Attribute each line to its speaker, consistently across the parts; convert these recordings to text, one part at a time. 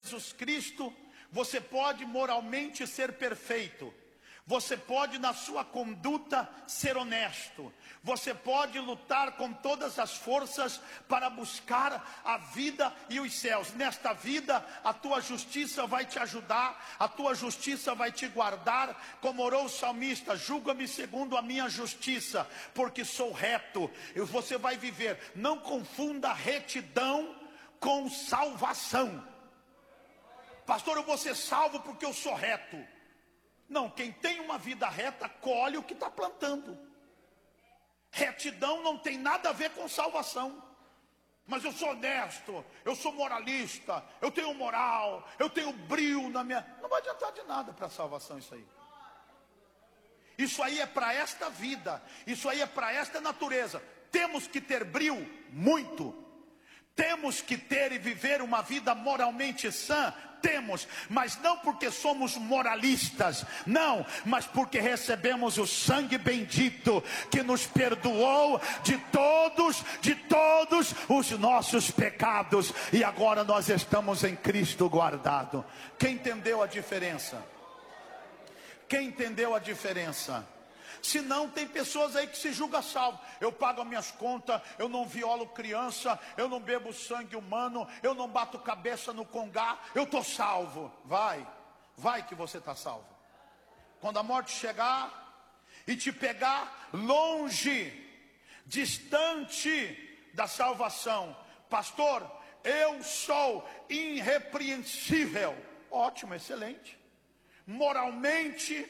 Speaker 1: Jesus Cristo, você pode moralmente ser perfeito. Você pode na sua conduta ser honesto. Você pode lutar com todas as forças para buscar a vida e os céus. Nesta vida a tua justiça vai te ajudar, a tua justiça vai te guardar. Como orou o salmista: julga-me segundo a minha justiça, porque sou reto. E você vai viver. Não confunda retidão com salvação. Pastor, eu vou ser salvo porque eu sou reto. Não, quem tem uma vida reta colhe o que está plantando. Retidão não tem nada a ver com salvação. Mas eu sou honesto, eu sou moralista, eu tenho moral, eu tenho brio na minha... Não vai adiantar de nada para a salvação isso aí. Isso aí é para esta vida, isso aí é para esta natureza. Temos que ter brio? Muito. Temos que ter e viver uma vida moralmente sã? Temos, mas não porque somos moralistas, não, mas porque recebemos o sangue bendito que nos perdoou de todos os nossos pecados, e agora nós estamos em Cristo guardado. Quem entendeu a diferença? Quem entendeu a diferença? Se não, tem pessoas aí que se julgam salvo. Eu pago as minhas contas, eu não violo criança, eu não bebo sangue humano, eu não bato cabeça no congá, eu estou salvo. Vai que você está salvo. Quando a morte chegar e te pegar longe, distante da salvação: pastor, eu sou irrepreensível. Ótimo, excelente. Moralmente,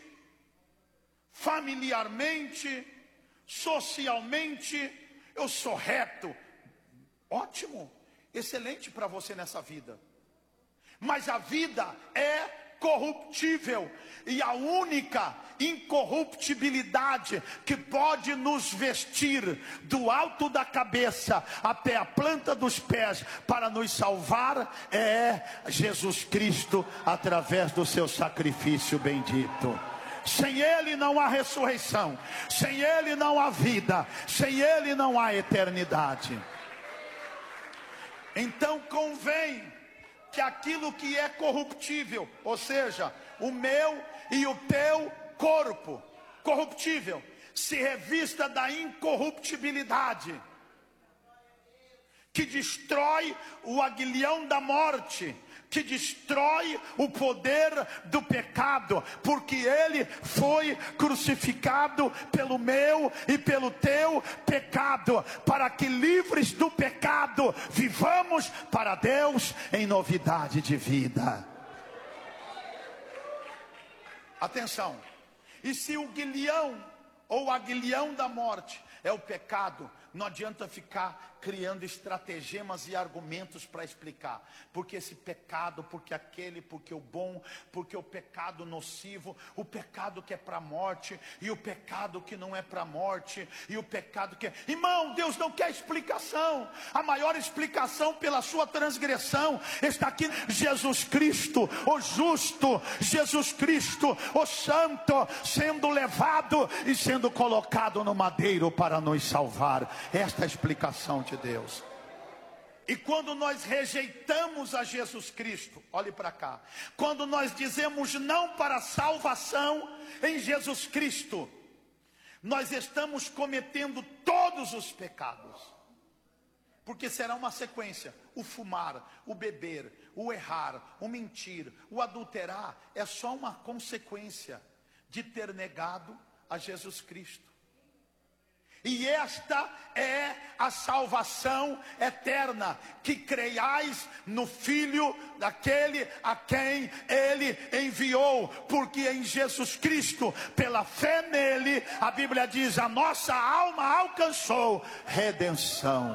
Speaker 1: familiarmente, socialmente, eu sou reto. Ótimo, excelente para você nessa vida. Mas a vida é corruptível, e a única incorruptibilidade que pode nos vestir do alto da cabeça até a planta dos pés para nos salvar é Jesus Cristo, através do seu sacrifício bendito. Sem Ele não há ressurreição, sem Ele não há vida, sem Ele não há eternidade. Então convém que aquilo que é corruptível, ou seja, o meu e o teu corpo corruptível, se revista da incorruptibilidade, que destrói o aguilhão da morte, que destrói o poder do pecado, porque Ele foi crucificado pelo meu e pelo teu pecado, para que livres do pecado vivamos para Deus em novidade de vida. Atenção, e se o guilhão ou aguilhão da morte é o pecado, não adianta ficar criando estratagemas e argumentos para explicar. Porque esse pecado, porque aquele, porque o bom, porque o pecado nocivo, o pecado que é para a morte, e o pecado que não é para a morte, e o pecado que é... Irmão, Deus não quer explicação. A maior explicação pela sua transgressão está aqui: Jesus Cristo, o justo, Jesus Cristo, o santo, sendo levado e sendo colocado no madeiro para nos salvar. Esta é a explicação de Deus. E quando nós rejeitamos a Jesus Cristo, olhe para cá, quando nós dizemos não para a salvação em Jesus Cristo, nós estamos cometendo todos os pecados. Porque será uma sequência: o fumar, o beber, o errar, o mentir, o adulterar, é só uma consequência de ter negado a Jesus Cristo. E esta é a salvação eterna: que creiais no Filho daquele a quem Ele enviou. Porque em Jesus Cristo, pela fé nele, a Bíblia diz, a nossa alma alcançou redenção.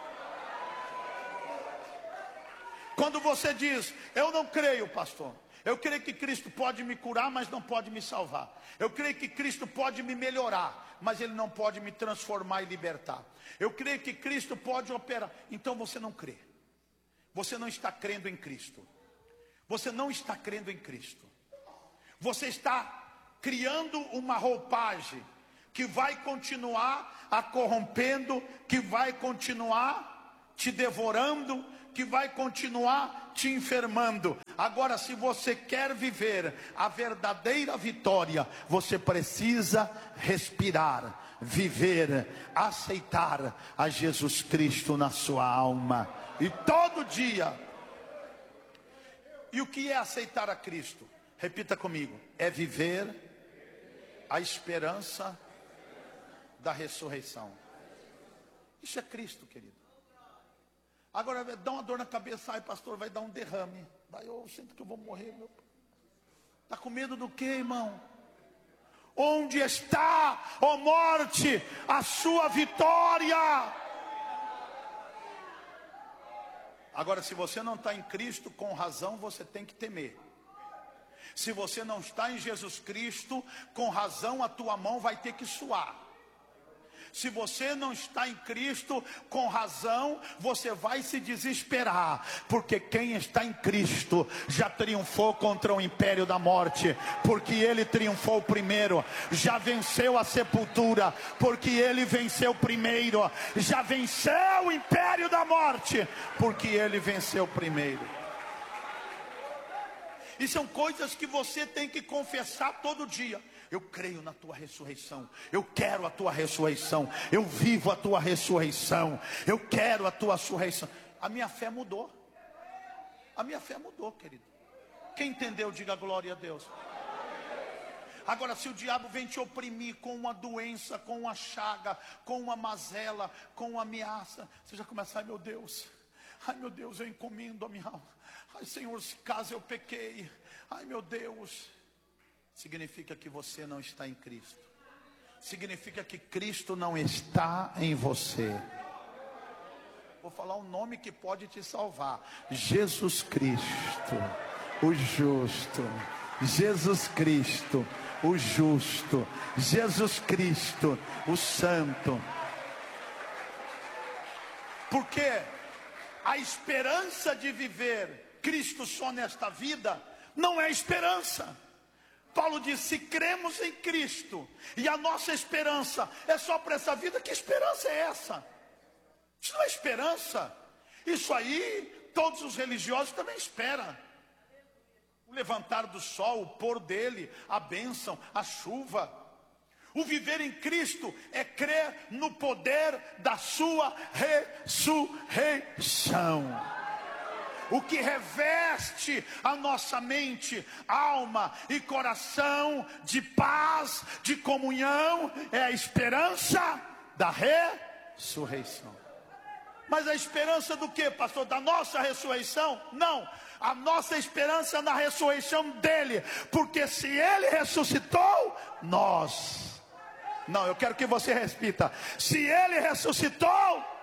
Speaker 1: Quando você diz, eu não creio, pastor, eu creio que Cristo pode me curar, mas não pode me salvar. Eu creio que Cristo pode me melhorar, mas Ele não pode me transformar e libertar. Eu creio que Cristo pode operar. Então você não crê. Você não está crendo em Cristo. Você não está crendo em Cristo. Você está criando uma roupagem que vai continuar a corrompendo, que vai continuar te devorando, que vai continuar te enfermando. Agora, se você quer viver a verdadeira vitória, você precisa respirar, viver, aceitar a Jesus Cristo na sua alma. E todo dia. E o que é aceitar a Cristo? Repita comigo: é viver a esperança da ressurreição. Isso é Cristo, querido. Agora dá uma dor na cabeça, ai pastor, vai dar um derrame. Daí eu sinto que eu vou morrer. Está com medo do que, irmão? Onde está, ó morte, a sua vitória? Agora, se você não está em Cristo, com razão você tem que temer. Se você não está em Jesus Cristo, com razão a tua mão vai ter que suar. Se você não está em Cristo, com razão você vai se desesperar, porque quem está em Cristo já triunfou contra o império da morte, porque ele triunfou primeiro. Já venceu a sepultura, porque ele venceu primeiro. Já venceu o império da morte, porque ele venceu primeiro. E são coisas que você tem que confessar todo dia. Eu creio na tua ressurreição. Eu quero a tua ressurreição. Eu vivo a tua ressurreição. Eu quero a tua ressurreição. A minha fé mudou. A minha fé mudou, querido. Quem entendeu, diga glória a Deus. Agora, se o diabo vem te oprimir com uma doença, com uma chaga, com uma mazela, com uma ameaça, você já começa: ai meu Deus, eu encomendo a minha alma. Ai Senhor, se caso eu pequei, ai meu Deus. Significa que você não está em Cristo. Significa que Cristo não está em você. Vou falar um nome que pode te salvar: Jesus Cristo, o justo. Jesus Cristo, o justo. Jesus Cristo, o santo. Porque a esperança de viver Cristo só nesta vida não é esperança. Paulo diz: se cremos em Cristo e a nossa esperança é só para essa vida, que esperança é essa? Isso não é esperança. Isso aí todos os religiosos também esperam. O levantar do sol, o pôr dele, a bênção, a chuva. O viver em Cristo é crer no poder da sua ressurreição. O que reveste a nossa mente, alma e coração de paz, de comunhão, é a esperança da ressurreição. Mas a esperança do que, pastor? Da nossa ressurreição? Não, a nossa esperança na ressurreição dele, porque se ele ressuscitou, nós. Não, eu quero que você repita: se ele ressuscitou.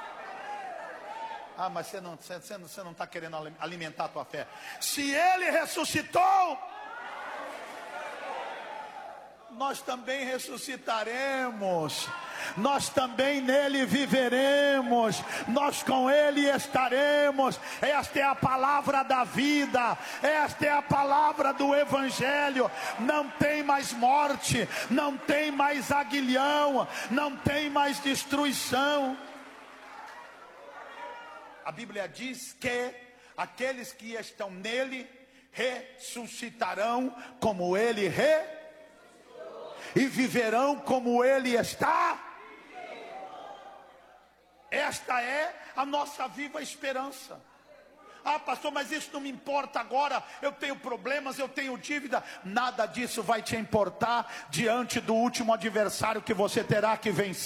Speaker 1: Ah, mas você não está querendo alimentar a tua fé. Se ele ressuscitou, nós também ressuscitaremos. Nós também nele viveremos. Nós com ele estaremos. Esta é a palavra da vida. Esta é a palavra do evangelho. Não tem mais morte. Não tem mais aguilhão. Não tem mais destruição. A Bíblia diz que aqueles que estão nele ressuscitarão como ele e viverão como ele está. Esta é a nossa viva esperança. Ah, pastor, mas isso não me importa agora. Eu tenho problemas, eu tenho dívida. Nada disso vai te importar diante do último adversário que você terá que vencer.